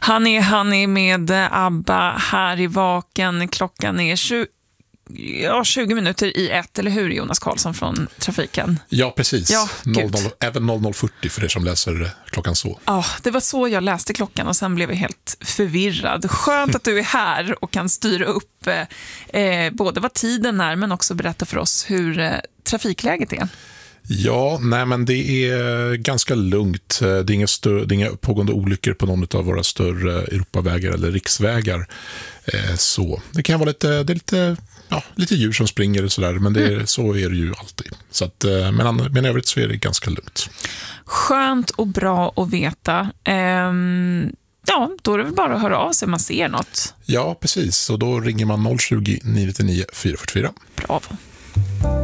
Honey med ABBA här i Vaken. Klockan är 20 minuter i 1, eller hur, Jonas Karlsson från Trafiken? Ja, precis. Ja, även 00:40 för er som läser klockan så. Ja, det var så jag läste klockan och sen blev jag helt förvirrad. Skönt att du är här och kan styra upp både vad tiden är men också berätta för oss hur trafikläget är. Ja, men det är ganska lugnt. Det är inga pågående olyckor på någon av våra större Europavägar eller riksvägar. Så det kan vara lite djur som springer och sådär, men så är det ju alltid. Så att, men övrigt så är det ganska lugnt. Skönt och bra att veta. Ja, då är det väl bara att höra av sig om man ser något. Ja, precis. Och då ringer man 020 999 444. Bravo.